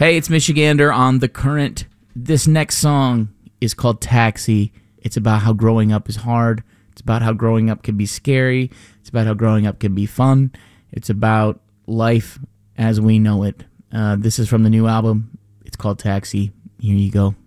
Hey, it's Michigander on The Current. This next song is called Taxi. It's about how growing up is hard. It's about how growing up can be scary. It's about how growing up can be fun. It's about life as we know it. This is from the new album. It's called Taxi. Here you go.